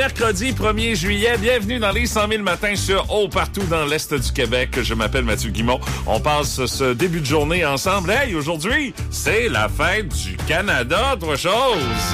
Mercredi 1er juillet, bienvenue dans les 100 000 matins sur partout dans l'Est du Québec. Je m'appelle Mathieu Guimont. On passe ce début de journée ensemble. Hey, aujourd'hui, c'est la fête du Canada, autre chose.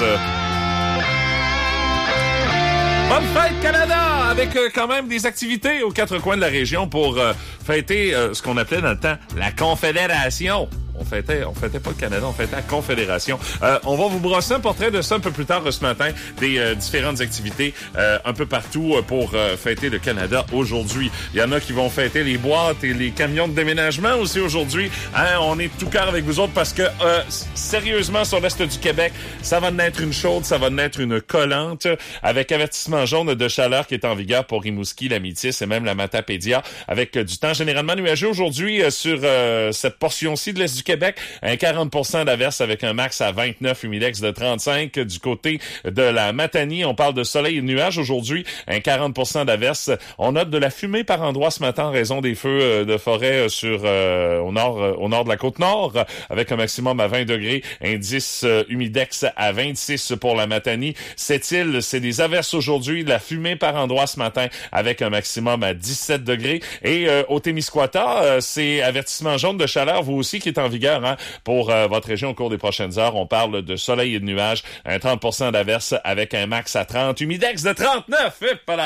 Bonne fête Canada! Avec quand même des activités aux quatre coins de la région pour fêter ce qu'on appelait dans le temps la Confédération. On fêtait pas le Canada, on fêtait la Confédération. On va vous brosser un portrait de ça un peu plus tard ce matin, des différentes activités un peu partout pour fêter le Canada aujourd'hui. Il y en a qui vont fêter les boîtes et les camions de déménagement aussi aujourd'hui. Hein, on est tout cœur avec vous autres parce que sérieusement, sur l'Est du Québec, ça va naître une chaude, ça va naître une collante avec avertissement jaune de chaleur qui est en vigueur pour Rimouski, la Métis et même la Matapédia avec du temps généralement nuageux aujourd'hui sur cette portion-ci de l'Est du Québec, un 40% d'averse avec un max à 29, humidex de 35. Du côté de la Matanie, on parle de soleil et de nuages aujourd'hui, un 40% d'averse. On note de la fumée par endroits ce matin en raison des feux de forêt sur au nord de la Côte-Nord, avec un maximum à 20 degrés, indice humidex à 26 pour la Matanie. Cette île, c'est des averses aujourd'hui, de la fumée par endroits ce matin avec un maximum à 17 degrés. Et au Témiscouata, c'est avertissement jaune de chaleur, vous aussi, qui est en vigueur pour votre région au cours des prochaines heures. On parle de soleil et de nuages, un 30% d'averse avec un max à 30, humidex de 39.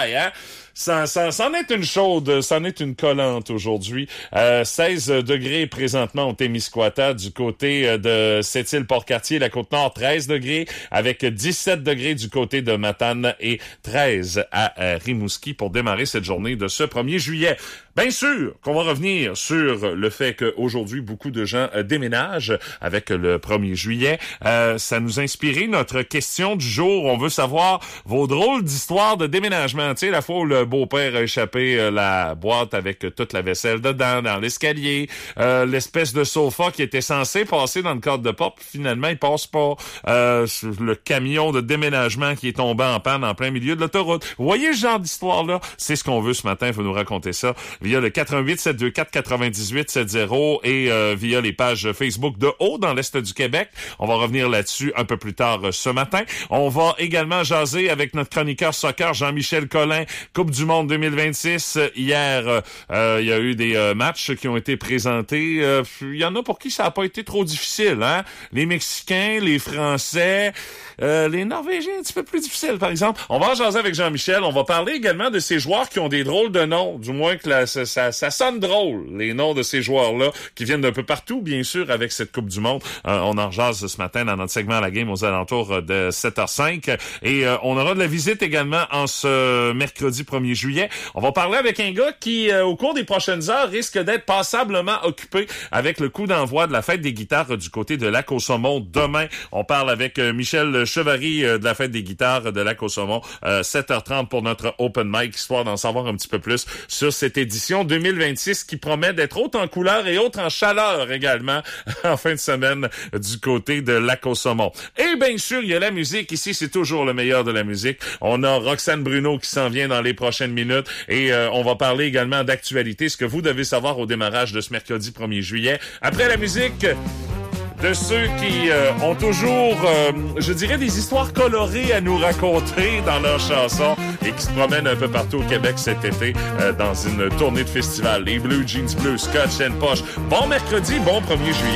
Ça en est une chaude, ça en est une collante aujourd'hui. 16 degrés présentement au Témiscouata, du côté de Sept-Îles-Port-Cartier, la Côte-Nord, 13 degrés, avec 17 degrés du côté de Matane et 13 à Rimouski pour démarrer cette journée de ce 1er juillet. Bien sûr qu'on va revenir sur le fait qu'aujourd'hui, beaucoup de gens déménagent avec le 1er juillet. Ça nous a inspiré notre question du jour. On veut savoir vos drôles d'histoires de déménagement. Tu sais, la fois où le beau-père a échappé la boîte avec toute la vaisselle dedans, dans l'escalier, l'espèce de sofa qui était censé passer dans le cadre de porte, finalement, il passe pas. Le camion de déménagement qui est tombé en panne en plein milieu de l'autoroute. Vous voyez ce genre d'histoire-là? C'est ce qu'on veut ce matin. Il faut nous raconter ça via le 88 724 98 70 et via les pages Facebook de Haut dans l'Est du Québec. On va revenir là-dessus un peu plus tard ce matin. On va également jaser avec notre chroniqueur soccer Jean-Michel Collin, Coupe du Monde 2026. Hier, il y a eu des matchs qui ont été présentés. Il y en a pour qui ça n'a pas été trop difficile, hein? Les Mexicains, les Français, les Norvégiens, un petit peu plus difficile, par exemple. On va en jaser avec Jean-Michel. On va parler également de ces joueurs qui ont des drôles de noms, du moins que ça sonne drôle, les noms de ces joueurs-là, qui viennent d'un peu partout, bien sûr, avec cette Coupe du Monde. On en jase ce matin dans notre segment à la game aux alentours de 7h05. Et on aura de la visite également en ce mercredi 1er juillet. On va parler avec un gars qui, au cours des prochaines heures, risque d'être passablement occupé avec le coup d'envoi de la fête des guitares du côté de Lac-au-Saumon demain. On parle avec Michel Chevary de la fête des guitares de Lac-au-Saumon, 7h30 pour notre open mic, histoire d'en savoir un petit peu plus sur cette édition 2026 qui promet d'être haute en couleur et haute en chaleur également en fin de semaine du côté de Lac-au-Saumon. Et bien sûr, il y a la musique. Ici, c'est toujours le meilleur de la musique. On a Roxane Bruno qui s'en vient dans les prochaines minutes et on va parler également d'actualité, ce que vous devez savoir au démarrage de ce mercredi 1er juillet. Après la musique, de ceux qui ont toujours, je dirais, des histoires colorées à nous raconter dans leurs chansons et qui se promènent un peu partout au Québec cet été dans une tournée de festival. Les Blue Jeans Bleu, Scotch and Posh. Bon mercredi, bon 1er juillet.